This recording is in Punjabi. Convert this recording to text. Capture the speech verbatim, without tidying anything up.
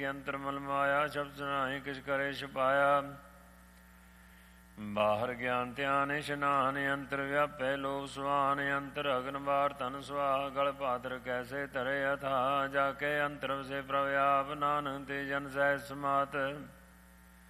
ਅੰਤਰ ਮਲ ਮਾਇਆ ਸ਼ਬਦ ਸੁਨਾਈ ਕਿਛ ਕਰੇ ਛਪਾਇਆ। ਬਾਹਰ ਗਿਆਨ ਧਿਆਨ ਇਸ਼ਨਾਨ ਅੰਤਰ ਵਿਆਪੈ ਲੋਭ ਸੁਆਨ ਅੰਤਰ ਅਗਨ ਬਾਰ ਤਨ ਸੁਆਹ ਗਲ ਭਾਦਰ ਕੈਸੇ ਧਰੇ ਅਥਾ ਜਾ ਕੇ ਅੰਤਰ ਵਸੇ ਪ੍ਰਭ ਆਪ ਨਾਨਕ ਤੇ ਜਨ ਸਹਿ ਸਮਾਤ।